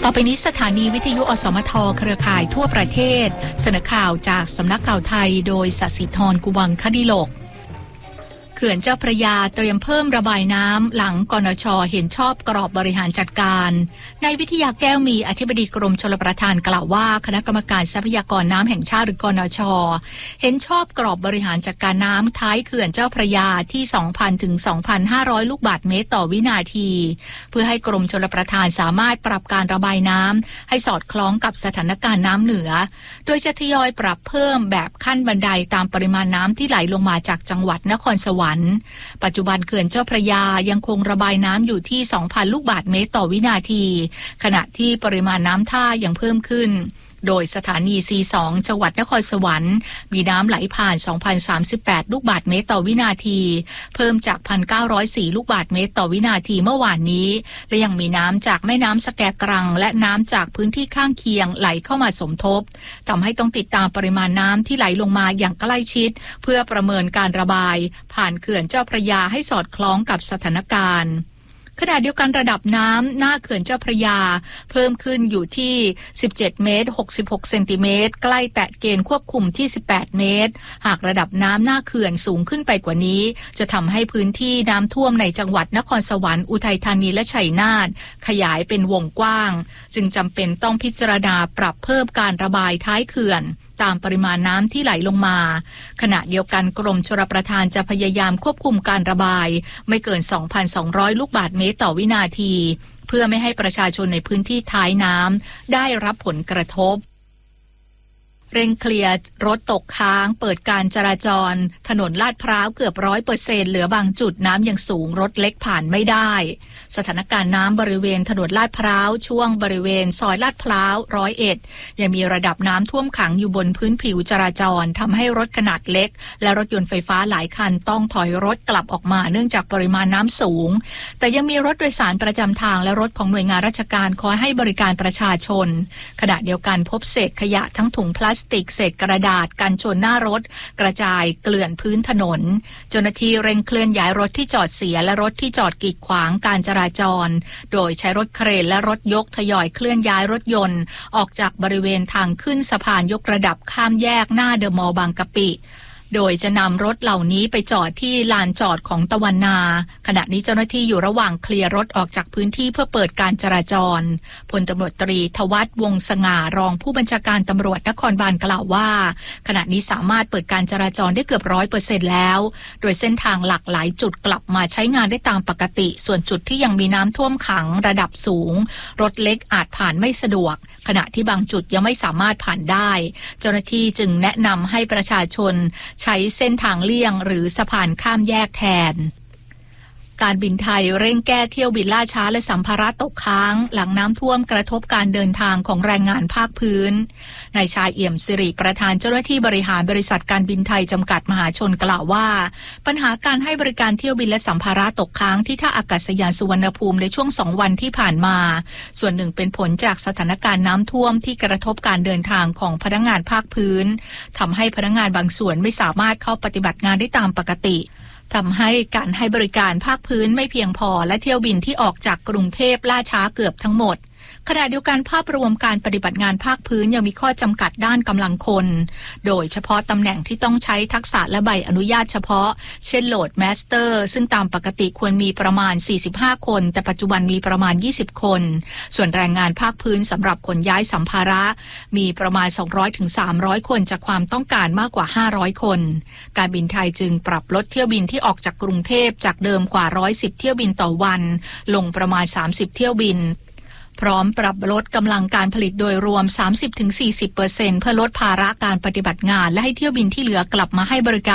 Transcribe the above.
ต่อไปนี้สถานีวิทยุอสมทเครือข่ายทั่วประเทศเสนอข่าวจากสำนักข่าวไทยโดยศศิธร กุวังคดิโลกเขื่อนเจ้าพระยาเตรียมเพิ่มระบายน้ำหลังกนช.เห็นชอบกรอบบริหารจัดการนายวิทยาแก้วมีอธิบดีกรมชลประทานกล่าวว่าคณะกรรมการทรัพยากรน้ำแห่งชาติหรือกนช.เห็นชอบกรอบบริหารจัดการน้ำท้ายเขื่อนเจ้าพระยาที่ 2,000 ถึง 2,500 ลูกบาศก์เมตรต่อวินาทีเพื่อให้กรมชลประทานสามารถปรับการระบายน้ำให้สอดคล้องกับสถานการณ์น้ำเหนือโดยจะทยอยปรับเพิ่มแบบขั้นบันไดตามปริมาณน้ำที่ไหลลงมาจากจังหวัดนครสวรรค์ปัจจุบันเขื่อนเจ้าพระยายังคงระบายน้ำอยู่ที่ 2,000 ลูกบาศก์เมตรต่อวินาทีขณะที่ปริมาณน้ำท่ายังเพิ่มขึ้นโดยสถานี C2 จังหวัดนครสวรรค์มีน้ำไหลผ่าน 2,038 ลูกบาศก์เมตรต่อวินาทีเพิ่มจาก 1,904 ลูกบาศก์เมตรต่อวินาทีเมื่อวานนี้และยังมีน้ำจากแม่น้ำสแกกรังและน้ำจากพื้นที่ข้างเคียงไหลเข้ามาสมทบทำให้ต้องติดตามปริมาณน้ำที่ไหลลงมาอย่างใกล้ชิดเพื่อประเมินการระบายผ่านเขื่อนเจ้าพระยาให้สอดคล้องกับสถานการณ์ขณะเดียวกันระดับน้ำหน้าเขื่อนเจ้าพระยาเพิ่มขึ้นอยู่ที่17เมตร66เซนติเมตรใกล้แตะเกณฑ์ควบคุมที่18เมตรหากระดับน้ำหน้าเขื่อนสูงขึ้นไปกว่านี้จะทำให้พื้นที่น้ำท่วมในจังหวัดนครสวรรค์อุทัยธานีและชัยนาทขยายเป็นวงกว้างจึงจำเป็นต้องพิจารณาปรับเพิ่มการระบายท้ายเขื่อนตามปริมาณน้ำที่ไหลลงมาขณะเดียวกันกรมชลประทานจะพยายามควบคุมการระบายไม่เกิน 2,200 ลูกบาศก์เมตรต่อวินาทีเพื่อไม่ให้ประชาชนในพื้นที่ท้ายน้ำได้รับผลกระทบเร่งเคลียร์รถตกค้างเปิดการจราจรถนนลาดพร้าวเกือบ 100% เหลือบางจุดน้ำยังสูงรถเล็กผ่านไม่ได้สถานการณ์น้ำบริเวณถนนลาดพร้าวช่วงบริเวณซอยลาดพร้าว101ยังมีระดับน้ำท่วมขังอยู่บนพื้นผิวจราจรทำให้รถขนาดเล็กและรถยนต์ไฟฟ้าหลายคันต้องถอยรถกลับออกมาเนื่องจากปริมาณน้ำสูงแต่ยังมีรถโดยสารประจำทางและรถของหน่วยงานราชการคอยให้บริการประชาชนขณะเดียวกันพบเศษขยะทั้งถุงพลาสติกเศษกระดาษกันชนหน้ารถกระจายเกลื่อนพื้นถนนเจ้าหน้าที่เร่งเคลื่อนย้ายรถที่จอดเสียและรถที่จอดกีดขวางการจราจรโดยใช้รถเครนและรถยกทยอยเคลื่อนย้ายรถยนต์ออกจากบริเวณทางขึ้นสะพานยกระดับข้ามแยกหน้าเดอะมอลล์บางกะปิโดยจะนำรถเหล่านี้ไปจอดที่ลานจอดของตะวันนาขณะนี้เจ้าหน้าที่อยู่ระหว่างเคลียร์รถออกจากพื้นที่เพื่อเปิดการจราจรพลตำรวจตรีทวัฒน์วงศ์สง่ารองผู้บัญชาการตำรวจนครบาลกล่าวว่าขณะนี้สามารถเปิดการจราจรได้เกือบ 100% แล้วโดยเส้นทางหลักหลายจุดกลับมาใช้งานได้ตามปกติส่วนจุดที่ยังมีน้ำท่วมขังระดับสูงรถเล็กอาจผ่านไม่สะดวกขณะที่บางจุดยังไม่สามารถผ่านได้เจ้าหน้าที่จึงแนะนำให้ประชาชนใช้เส้นทางเลี่ยงหรือสะพานข้ามแยกแทนการบินไทยเร่งแก้เที่ยวบินล่าช้าและสัมภาระตกค้างหลังน้ำท่วมกระทบการเดินทางของแรงงานภาคพื้นนายชายเอี่ยมสิริประธานเจ้าหน้าที่บริหารบริษัทการบินไทยจำกัดมหาชนกล่าวว่าปัญหาการให้บริการเที่ยวบินและสัมภาระตกค้างที่ท่าอากาศยานสุวรรณภูมิในช่วง2วันที่ผ่านมาส่วนหนึ่งเป็นผลจากสถานการณ์น้ำท่วมที่กระทบการเดินทางของพนักงานภาคพื้นทำให้พนักงานบางส่วนไม่สามารถเข้าปฏิบัติงานได้ตามปกติทำให้การให้บริการภาคพื้นไม่เพียงพอและเที่ยวบินที่ออกจากกรุงเทพล่าช้าเกือบทั้งหมดขณะเดียวกันภาพรวมการปฏิบัติงานภาคพื้นยังมีข้อจำกัดด้านกำลังคนโดยเฉพาะตำแหน่งที่ต้องใช้ทักษะและใบอนุญาตเฉพาะเช่นโหลดแมสเตอร์ซึ่งตามปกติควรมีประมาณ45คนแต่ปัจจุบันมีประมาณ20คนส่วนแรงงานภาคพื้นสำหรับขนย้ายสัมภาระมีประมาณ200ถึง300คนจากความต้องการมากกว่า500คนการบินไทยจึงปรับลดเที่ยวบินที่ออกจากกรุงเทพจากเดิมกว่า110เที่ยวบินต่อวันลงประมาณ30เที่ยวบินพร้อมปรับลดกำลังการผลิตโดยรวม 30-40% เพื่อลดภาระการปฏิบัติงานและให้เที่ยวบินที่เหลือกลับมาให้บริการ